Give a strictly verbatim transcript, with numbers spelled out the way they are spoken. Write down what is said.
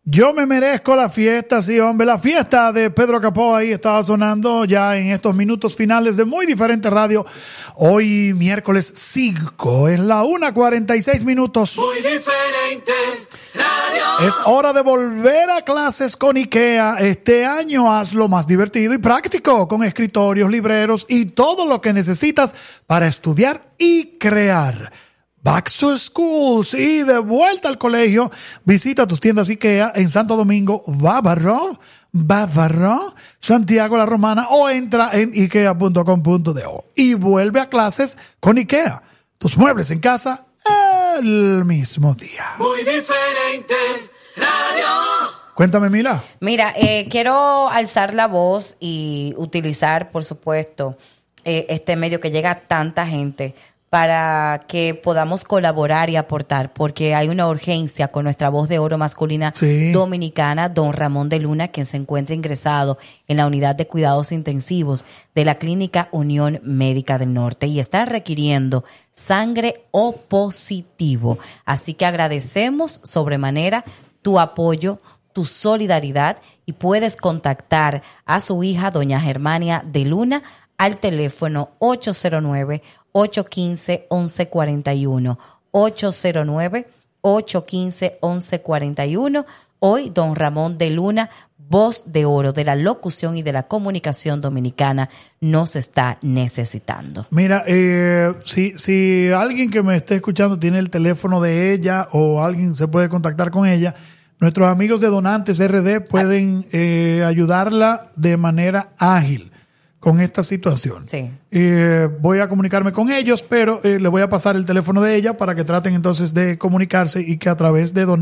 Yo me merezco la fiesta, sí, hombre. La fiesta de Pedro Capó ahí estaba sonando ya en estos minutos finales de Muy Diferente Radio. Hoy, miércoles cinco, es la una cuarenta y seis minutos. Muy Diferente Radio. Es hora de volver a clases con IKEA. Este año hazlo más divertido y práctico, con escritorios, libreros y todo lo que necesitas para estudiar y crear. Back to school, sí, de vuelta al colegio. Visita tus tiendas IKEA en Santo Domingo, Bávaro, Bávaro, Santiago la Romana o entra en ikea punto com punto do y vuelve a clases con IKEA. Tus muebles en casa el mismo día. Muy Diferente Radio. Cuéntame, Mila. Mira, eh, quiero alzar la voz y utilizar, por supuesto, eh, este medio que llega a tanta gente para que podamos colaborar y aportar, porque hay una urgencia con nuestra voz de oro masculina Sí. dominicana, don Ramón de Luna, quien se encuentra ingresado en la unidad de cuidados intensivos de la Clínica Unión Médica del Norte y está requiriendo sangre O positivo. Así que agradecemos sobremanera tu apoyo, tu solidaridad, y puedes contactar a su hija, doña Germania de Luna, al teléfono ocho cero nueve, ocho uno cinco, once cuarenta y uno, ocho cero nueve, ocho uno cinco, once cuarenta y uno. Hoy, don Ramón de Luna, voz de oro de la locución y de la comunicación dominicana, nos está necesitando. Mira, eh, si, si alguien que me esté escuchando tiene el teléfono de ella o alguien se puede contactar con ella, nuestros amigos de Donantes R D pueden eh, ayudarla de manera ágil con esta situación. Sí. Eh, voy a comunicarme con ellos, pero eh, le voy a pasar el teléfono de ella para que traten entonces de comunicarse y que a través de Donantes